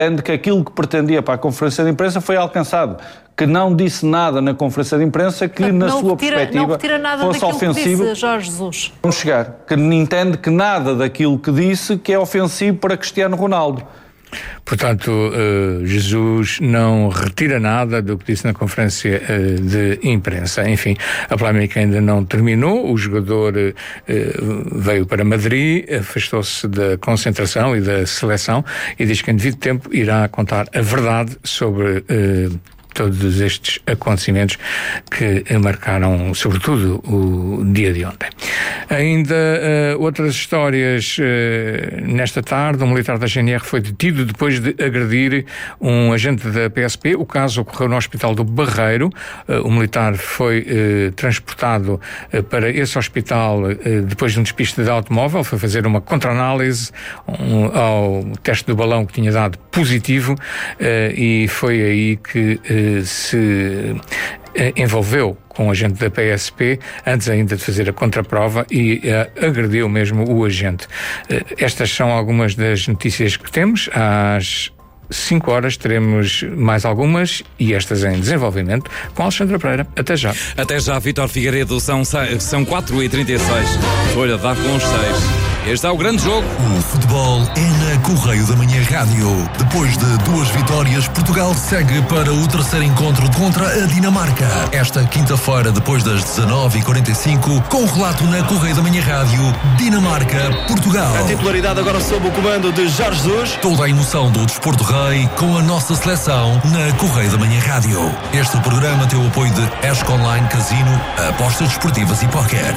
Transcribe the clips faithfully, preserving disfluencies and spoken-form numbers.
entende que aquilo que pretendia para a conferência de imprensa foi alcançado, que não disse nada na conferência de imprensa que, não, na não sua retira, perspectiva, não retira nada fosse ofensivo. Que disse Jorge Jesus. Vamos chegar, que entende que nada daquilo que disse que é ofensivo para Cristiano Ronaldo. Portanto, uh, Jesus não retira nada do que disse na conferência uh, de imprensa. Enfim, a polémica ainda não terminou. O jogador uh, veio para Madrid, afastou-se da concentração e da seleção e diz que em devido tempo irá contar a verdade sobre uh, todos estes acontecimentos que marcaram, sobretudo, o dia de ontem. Ainda uh, outras histórias. Uh, nesta tarde, um militar da G N R foi detido depois de agredir um agente da P S P. O caso ocorreu no Hospital do Barreiro. Uh, o militar foi uh, transportado uh, para esse hospital uh, depois de um despiste de automóvel. Foi fazer uma contra-análise um, ao teste do balão que tinha dado positivo uh, e foi aí que uh, se envolveu com o agente da P S P antes ainda de fazer a contraprova e uh, agrediu mesmo o agente. Uh, estas são algumas das notícias que temos. Às cinco horas teremos mais algumas e estas em desenvolvimento com Alexandra Pereira. Até já. Até já, Vítor Figueiredo. São, são quatro e trinta e seis. Olha, dá com os seis. Este é o grande jogo. O futebol é na Correio da Manhã Rádio. Depois de duas vitórias, Portugal segue para o terceiro encontro contra a Dinamarca. Esta quinta-feira, depois das dezanove e quarenta e cinco, com o relato na Correio da Manhã Rádio, Dinamarca-Portugal. A titularidade agora sob o comando de Jorge Jesus. Toda a emoção do desporto rei com a nossa seleção na Correio da Manhã Rádio. Este programa tem o apoio de Esco Online Casino, apostas desportivas e póquer.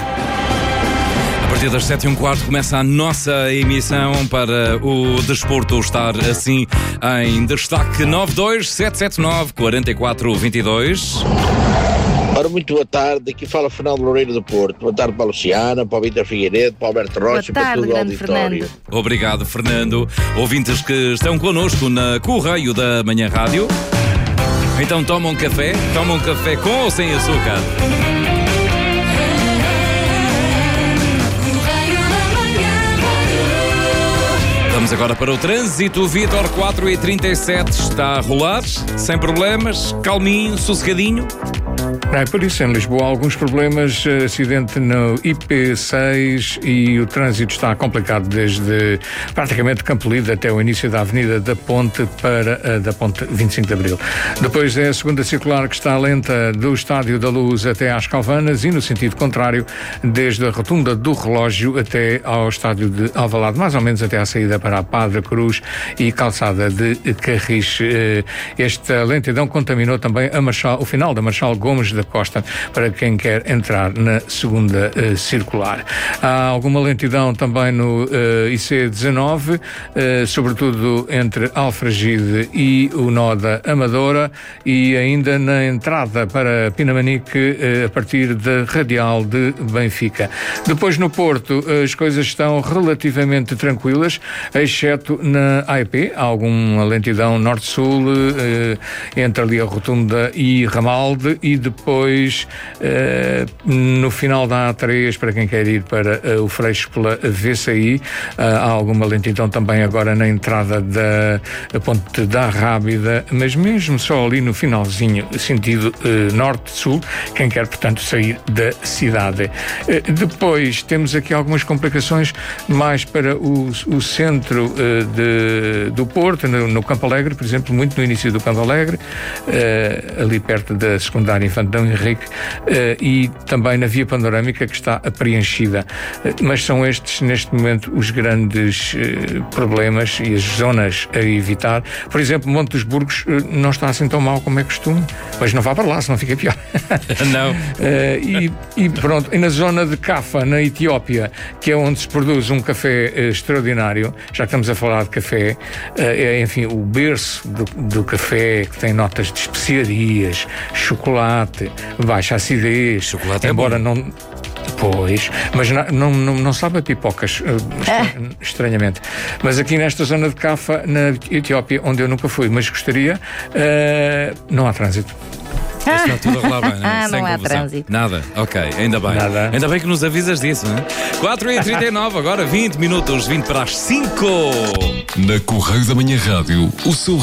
A partir das sete e um quarto começa a nossa emissão para o desporto estar assim em destaque. Nove dois sete sete nove quatro quatro dois dois. Ora, muito boa tarde, aqui fala Fernando Loureiro do Porto. Boa tarde para a Luciana, para o Vítor Figueiredo, para o Alberto Rocha, boa tarde, para todo o auditório. Fernando. Obrigado, Fernando. Ouvintes que estão connosco na Correio da Manhã Rádio. Então tomam um café, tomam um café com ou sem açúcar? Vamos agora para o trânsito. Vítor, quatro e trinta e sete, está a rolar, sem problemas, calminho, sossegadinho. É por isso, em Lisboa, há alguns problemas, acidente no I P seis e o trânsito está complicado desde praticamente Campo Lido até o início da Avenida da Ponte para a da Ponte vinte e cinco de Abril. Depois é a segunda circular que está lenta do Estádio da Luz até às Calvanas e no sentido contrário, desde a Rotunda do Relógio até ao Estádio de Alvalade, mais ou menos até à saída para a Padre Cruz e Calçada de Carris. Esta lentidão contaminou também a Marchal, o final da Marchal Gomes da Costa para quem quer entrar na segunda uh, circular. Há alguma lentidão também no uh, I C dezanove, uh, sobretudo entre Alfragide e o nó da Amadora e ainda na entrada para Pinamanique uh, a partir da Radial de Benfica. Depois no Porto as coisas estão relativamente tranquilas, exceto na A E P. Há alguma lentidão norte-sul uh, entre ali a Rotunda e Ramalde e depois uh, no final da A três para quem quer ir para uh, o Freixo pela V C I. Uh, há alguma lentidão também agora na entrada da Ponte da Rábida, mas mesmo só ali no finalzinho, sentido uh, norte-sul, quem quer portanto sair da cidade. Uh, depois temos aqui algumas complicações mais para o, o centro uh, de, do Porto, no, no Campo Alegre, por exemplo, muito no início do Campo Alegre, uh, ali perto da secundária Infante Dom Henrique, uh, e também na Via Panorâmica, que está preenchida. Uh, mas são estes, neste momento, os grandes uh, problemas e as zonas a evitar. Por exemplo, Monte dos Burgos uh, não está assim tão mal como é costume, mas não vá para lá, senão fica pior. Não. Uh, e, e pronto, e na zona de Cafa, na Etiópia, que é onde se produz um café uh, extraordinário, já que estamos a falar de café, uh, é, enfim, o berço do, do café, que tem notas de especiarias, chocolate, baixa acidez, chocolate embora é bom. não... Pois, mas não, não, não, não sabe a pipocas, uh, estranhamente. Mas aqui nesta zona de Cafa, na Etiópia, onde eu nunca fui, mas gostaria, uh, não há trânsito. Está tudo a rolar bem, não é? Ah, Sem não há confusão. trânsito. Nada, ok, ainda bem. Nada. Ainda bem que nos avisas disso, não é? quatro e trinta e nove, agora vinte minutos, vinte para as cinco. Na Correio da Manhã Rádio, o seu